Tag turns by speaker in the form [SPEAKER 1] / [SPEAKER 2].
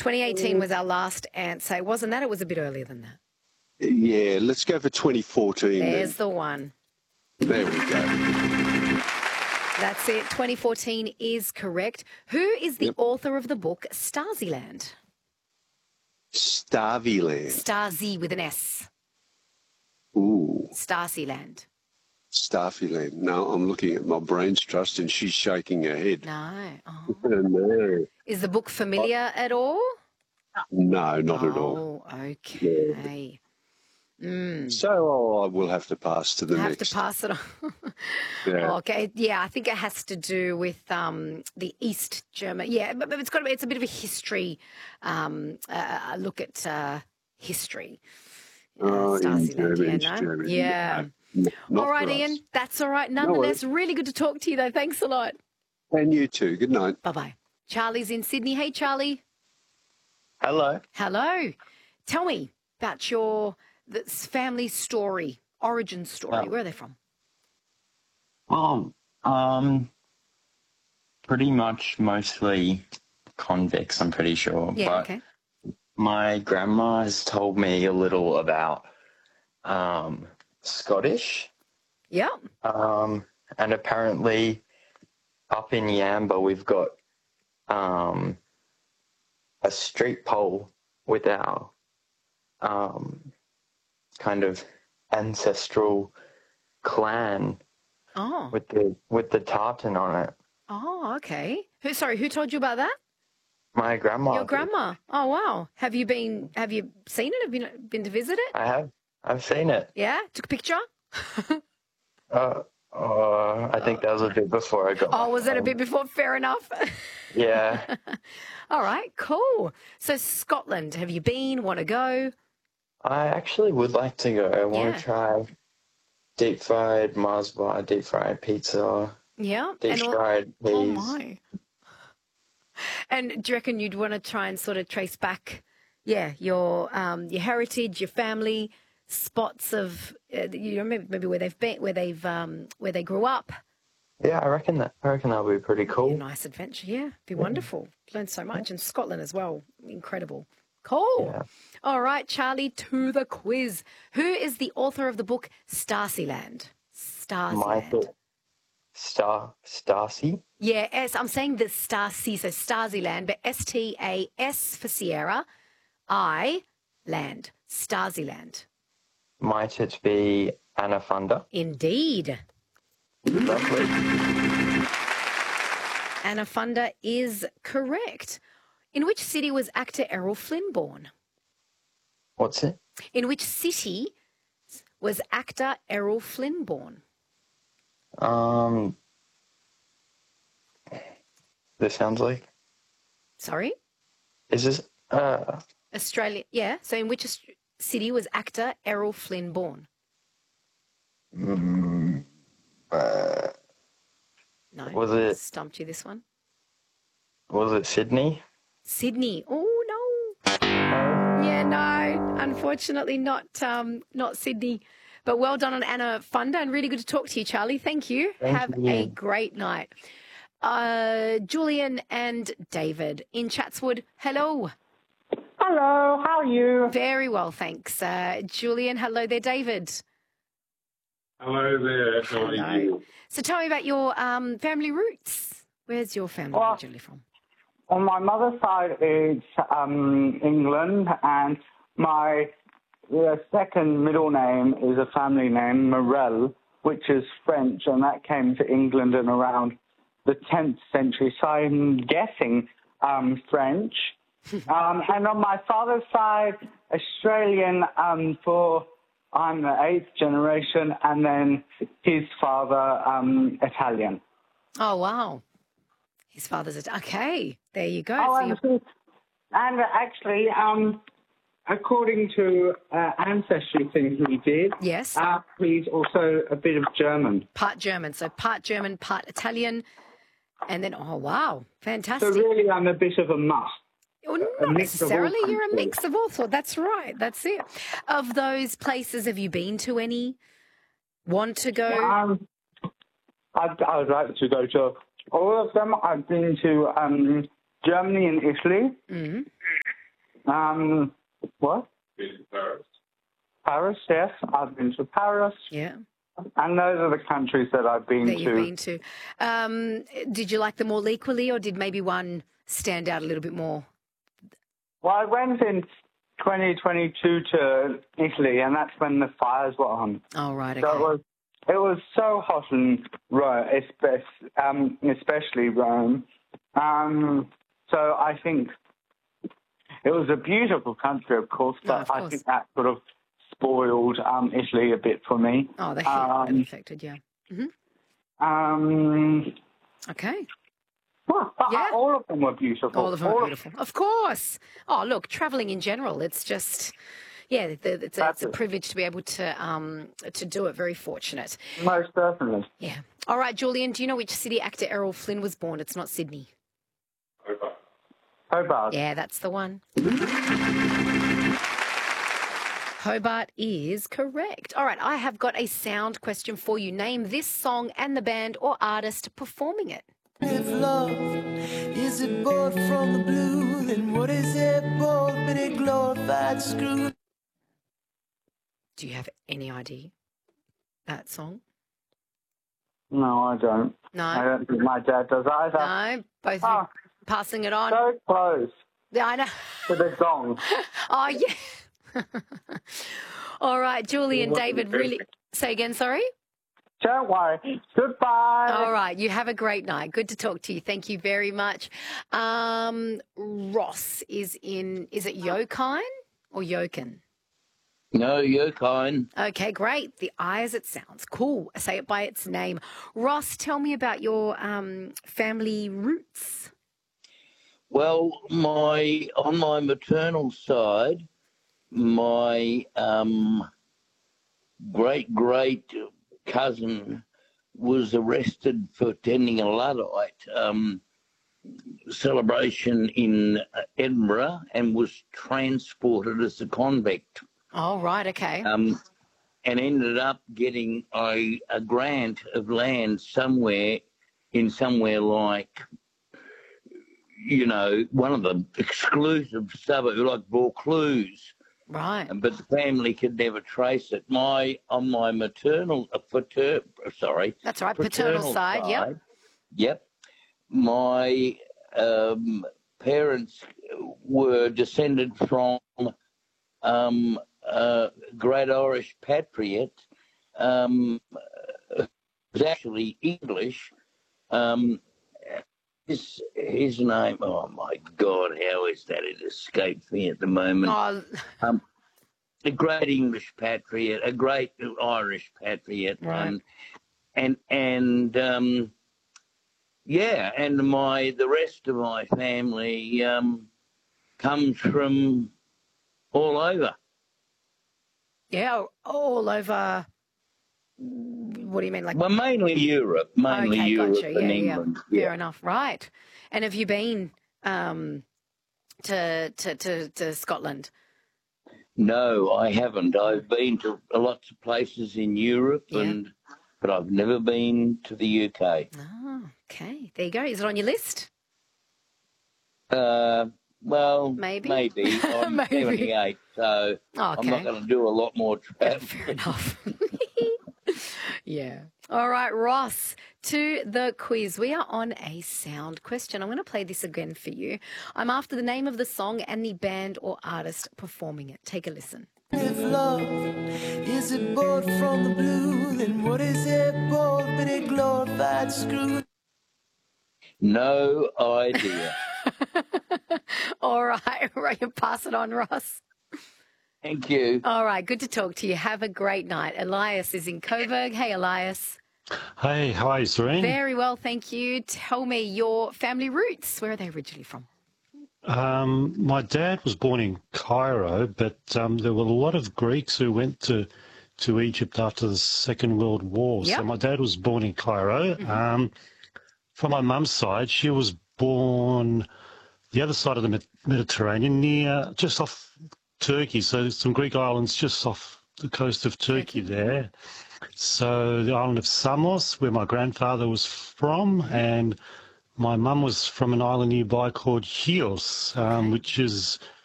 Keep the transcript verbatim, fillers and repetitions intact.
[SPEAKER 1] twenty eighteen was our last answer. Wasn't that? It was a bit earlier than that.
[SPEAKER 2] Yeah, let's go for twenty fourteen.
[SPEAKER 1] There's
[SPEAKER 2] then.
[SPEAKER 1] the one.
[SPEAKER 2] There we go.
[SPEAKER 1] That's it. twenty fourteen is correct. Who is the
[SPEAKER 2] Yep.
[SPEAKER 1] author of the book Stasiland?
[SPEAKER 2] Stasiland.
[SPEAKER 1] Stasi with an S.
[SPEAKER 2] Ooh,
[SPEAKER 1] Stasiland.
[SPEAKER 2] Stasiland. No, I'm looking at my brain's trust and she's shaking her head.
[SPEAKER 1] No. Oh.
[SPEAKER 2] No,
[SPEAKER 1] Is the book familiar at all?
[SPEAKER 2] no, not at all.
[SPEAKER 1] Oh, okay. Mm.
[SPEAKER 2] So I will have to pass to the
[SPEAKER 1] I have
[SPEAKER 2] next.
[SPEAKER 1] to pass it on.
[SPEAKER 2] Yeah.
[SPEAKER 1] Okay, yeah, I think it has to do with um, the East German. Yeah, but, but it's got to be, it's a bit of a history um, uh, a look at uh, history. Uh,
[SPEAKER 2] Oh, in
[SPEAKER 1] Stasiland,
[SPEAKER 2] Germany,
[SPEAKER 1] yeah,
[SPEAKER 2] East
[SPEAKER 1] no?
[SPEAKER 2] Germany.
[SPEAKER 1] Yeah.
[SPEAKER 2] No, not
[SPEAKER 1] All right,
[SPEAKER 2] for us.
[SPEAKER 1] Ian, that's all right.
[SPEAKER 2] No
[SPEAKER 1] Nonetheless,
[SPEAKER 2] worries.
[SPEAKER 1] really good to talk to you, though. Thanks a lot.
[SPEAKER 2] And you too. Good night.
[SPEAKER 1] Bye-bye. Charlie's in Sydney. Hey, Charlie.
[SPEAKER 3] Hello.
[SPEAKER 1] Hello. Tell me about your this family story, origin story.
[SPEAKER 3] Oh.
[SPEAKER 1] Where are they from?
[SPEAKER 3] Well, um, pretty much mostly convicts, I'm pretty sure.
[SPEAKER 1] Yeah,
[SPEAKER 3] but
[SPEAKER 1] okay.
[SPEAKER 3] my grandma has told me a little about um, Scottish.
[SPEAKER 1] Yeah.
[SPEAKER 3] Um, and apparently up in Yamba we've got um, a street pole with our um, kind of ancestral clan
[SPEAKER 1] Oh.
[SPEAKER 3] with the with the tartan on it.
[SPEAKER 1] Oh, okay. Who? Sorry, who told you about that?
[SPEAKER 3] My grandma.
[SPEAKER 1] Your
[SPEAKER 3] did.
[SPEAKER 1] grandma. Oh, wow. Have you been? Have you seen it? Have you been to visit it?
[SPEAKER 3] I have. I've seen it.
[SPEAKER 1] Yeah. Took a picture.
[SPEAKER 3] Uh, uh, I think that was a bit before I got.
[SPEAKER 1] Oh,
[SPEAKER 3] my
[SPEAKER 1] was that a
[SPEAKER 3] phone.
[SPEAKER 1] bit before? Fair enough.
[SPEAKER 3] Yeah.
[SPEAKER 1] All right. Cool. So Scotland. Have you been? Want to go?
[SPEAKER 3] I actually would like to go. I want
[SPEAKER 1] Yeah.
[SPEAKER 3] to try deep fried Mars bar, deep fried pizza,
[SPEAKER 1] Yeah.
[SPEAKER 3] deep
[SPEAKER 1] And all-
[SPEAKER 3] fried peas.
[SPEAKER 1] oh my. And do you reckon you'd want to try and sort of trace back, yeah, your um, your heritage, your family, spots of uh, you remember maybe where they've been, where they've um, where they grew up.
[SPEAKER 3] Yeah, I reckon that. I reckon that would be pretty
[SPEAKER 1] Be a
[SPEAKER 3] cool.
[SPEAKER 1] nice adventure, yeah, be wonderful. Learn so much, and Scotland as well, incredible. Cool.
[SPEAKER 3] Yeah.
[SPEAKER 1] All right, Charlie, to the quiz. Who is the author of the book Stasiland? Stasiland.
[SPEAKER 3] Michael Star Stacy.
[SPEAKER 1] Yeah, S. I'm saying the Stasi, so Stasiland, but S T A S for Sierra, I land, Stasiland.
[SPEAKER 3] Might it be Anna Funda?
[SPEAKER 1] Indeed.
[SPEAKER 3] Lovely.
[SPEAKER 1] Anna Funda is correct. In which city was actor Errol Flynn born?
[SPEAKER 3] What's it?
[SPEAKER 1] In which city was actor Errol Flynn born?
[SPEAKER 3] Um. This sounds like.
[SPEAKER 1] Sorry?
[SPEAKER 3] Is this? Uh.
[SPEAKER 1] Australia. Yeah, so in which Aust- city was actor Errol Flynn born?
[SPEAKER 3] Mm, uh.
[SPEAKER 1] No.
[SPEAKER 3] Was it-
[SPEAKER 1] Stumped you this one?
[SPEAKER 3] Was it Sydney?
[SPEAKER 1] Sydney. Oh, no. Yeah, no, unfortunately not um, not Sydney. But well done on Anna Funda, and really good to talk to you, Charlie. Thank you.
[SPEAKER 3] Thank
[SPEAKER 1] Have
[SPEAKER 3] you.
[SPEAKER 1] a great night. Uh, Julian and David in Chatswood. Hello.
[SPEAKER 4] Hello, how are you?
[SPEAKER 1] Very well, thanks. Uh, Julian, hello there, David.
[SPEAKER 5] Hello there. How are
[SPEAKER 1] Hello.
[SPEAKER 5] you?
[SPEAKER 1] So tell me about your um, family roots. Where's your family
[SPEAKER 4] Well-
[SPEAKER 1] originally from?
[SPEAKER 4] On my mother's side, it's um, England, and my uh, second middle name is a family name, Morel, which is French, and that came to England in around the tenth century, so I'm guessing um, French. um, and on my father's side, Australian um, for, I'm the eighth generation, and then his father, um, Italian.
[SPEAKER 1] Oh, wow. His father's a... Okay, there you go.
[SPEAKER 4] Oh,
[SPEAKER 1] So
[SPEAKER 4] and,
[SPEAKER 1] you're-
[SPEAKER 4] and actually, um, according to uh, ancestry thing he did,
[SPEAKER 1] Yes.
[SPEAKER 4] uh, he's also a bit of German.
[SPEAKER 1] Part German, so part German, part Italian, and then oh wow, fantastic!
[SPEAKER 4] So really, I'm a bit of a mutt.
[SPEAKER 1] Well,
[SPEAKER 4] a
[SPEAKER 1] not
[SPEAKER 4] mix of all
[SPEAKER 1] necessarily. You're a
[SPEAKER 4] countries.
[SPEAKER 1] mix of all sorts. That's right. That's it. Of those places, have you been to any? Want to go?
[SPEAKER 4] Um, I'd, I would like to go to all of them. I've been to um, Germany and Italy.
[SPEAKER 1] Mm-hmm.
[SPEAKER 4] Um, what?
[SPEAKER 5] Been to Paris.
[SPEAKER 4] Paris, yes. I've been to Paris.
[SPEAKER 1] Yeah.
[SPEAKER 4] And those are the countries that I've been
[SPEAKER 1] That
[SPEAKER 4] to.
[SPEAKER 1] you've been to. Um, did you like them all equally, or did maybe one stand out a little bit more?
[SPEAKER 4] Well, I went in twenty twenty-two to Italy, and that's when the fires were on.
[SPEAKER 1] Oh, right, okay.
[SPEAKER 4] So it was, it was so hot in Rome, especially, um, especially Rome. Um, so I think it was a beautiful country, of course,
[SPEAKER 1] No,
[SPEAKER 4] but
[SPEAKER 1] of
[SPEAKER 4] I
[SPEAKER 1] course.
[SPEAKER 4] think that sort of spoiled um, Italy a bit for me.
[SPEAKER 1] Oh, the heat
[SPEAKER 4] Um,
[SPEAKER 1] that affected, yeah. hmm
[SPEAKER 4] Um,
[SPEAKER 1] Okay.
[SPEAKER 4] well, but
[SPEAKER 1] Yeah.
[SPEAKER 4] all of them were beautiful.
[SPEAKER 1] All of them are beautiful. Of course. Oh, look, travelling in general, it's just, yeah, the- it's a, it's
[SPEAKER 4] That's
[SPEAKER 1] a
[SPEAKER 4] it.
[SPEAKER 1] privilege to be able to um to do it. Very fortunate.
[SPEAKER 4] Most certainly.
[SPEAKER 1] Yeah. All right, Julian, do you know which city actor Errol Flynn was born? It's not Sydney.
[SPEAKER 5] Over.
[SPEAKER 4] Hobart.
[SPEAKER 1] Yeah, that's the one. Hobart is correct. All right, I have got a sound question for you. Name this song and the band or artist performing it.
[SPEAKER 6] If love is it born from the blue, then what is it born but a glorified screw?
[SPEAKER 1] Do you have any idea that song?
[SPEAKER 4] No, I don't.
[SPEAKER 1] No.
[SPEAKER 4] I don't think my dad does either.
[SPEAKER 1] No, both of
[SPEAKER 4] Oh,
[SPEAKER 1] you passing it on.
[SPEAKER 4] so close
[SPEAKER 1] Yeah, I know.
[SPEAKER 4] to the gong.
[SPEAKER 1] Oh, yeah. All right, Julie and David, really. Say again, sorry?
[SPEAKER 4] Don't worry. Goodbye.
[SPEAKER 1] All right, you have a great night. Good to talk to you. Thank you very much. Um, Ross is in, is it Yokine or Yokin?
[SPEAKER 7] No, you're kind.
[SPEAKER 1] Okay, great. The I as it sounds. Cool. Say it by its name. Ross, tell me about your um, family roots.
[SPEAKER 7] Well, my on my maternal side, my um, great great cousin was arrested for attending a Luddite um, celebration in Edinburgh and was transported as a convict.
[SPEAKER 1] Oh, right. Okay.
[SPEAKER 7] Um, and ended up getting a, a grant of land somewhere in somewhere like, you know, one of the exclusive suburbs, like Vaucluse.
[SPEAKER 1] Right.
[SPEAKER 7] But the family could never trace it. My on my maternal, uh, pater, sorry,
[SPEAKER 1] That's right. Paternal, side. Yep.
[SPEAKER 7] Yep. My um, parents were descended from um, a great Irish patriot. Um, was actually English. Um, his his name. Oh my God! How is that? It escapes me at the moment.
[SPEAKER 1] Oh,
[SPEAKER 7] Um, a great English patriot, a great Irish patriot,
[SPEAKER 1] Right.
[SPEAKER 7] and and and um, yeah, and my the rest of my family um, comes from all over.
[SPEAKER 1] yeah. All over. What do you mean? Like,
[SPEAKER 7] Well, mainly Europe, mainly
[SPEAKER 1] okay,
[SPEAKER 7] Europe
[SPEAKER 1] gotcha.
[SPEAKER 7] and
[SPEAKER 1] Yeah, yeah.
[SPEAKER 7] England.
[SPEAKER 1] Fair enough. Right. And have you been um, to, to to to Scotland?
[SPEAKER 7] No, I haven't. I've been to lots of places in Europe,
[SPEAKER 1] Yeah.
[SPEAKER 7] and but I've never been to the U K.
[SPEAKER 1] Oh, okay. There you go. Is it on your list?
[SPEAKER 7] Uh, well,
[SPEAKER 1] Maybe.
[SPEAKER 7] maybe. I'm
[SPEAKER 1] Maybe.
[SPEAKER 7] seventy-eight, so
[SPEAKER 1] Oh,
[SPEAKER 7] I'm
[SPEAKER 1] okay.
[SPEAKER 7] not going to do a lot more
[SPEAKER 1] Yeah,
[SPEAKER 7] travel.
[SPEAKER 1] fair enough. Yeah. All right, Ross, to the quiz. We are on a sound question. I'm going to play this again for you. I'm after the name of the song and the band or artist performing it. Take a listen.
[SPEAKER 6] If love is it born from the blue, then what is it born but a glorified screw?
[SPEAKER 7] No idea.
[SPEAKER 1] All right, right, you pass it on, Ross.
[SPEAKER 7] Thank you.
[SPEAKER 1] All right, good to talk to you. Have a great night. Elias is in Coburg. Hey, Elias.
[SPEAKER 8] Hey, how are you, Serene?
[SPEAKER 1] Very well, thank you. Tell me your family roots. Where are they originally from?
[SPEAKER 8] Um, my dad was born in Cairo, but um, there were a lot of Greeks who went to to Egypt after the Second World War.
[SPEAKER 1] Yep.
[SPEAKER 8] So my dad was born in Cairo.
[SPEAKER 1] Mm-hmm.
[SPEAKER 8] Um, from my mum's side, she was born the other side of the Med- Mediterranean, near just off Turkey. So there's some Greek islands just off the coast of Turkey,
[SPEAKER 1] Turkey.
[SPEAKER 8] there. So the island of Samos, where my grandfather was from, and my mum was from an island nearby called Chios, um,
[SPEAKER 1] Okay.
[SPEAKER 8] which is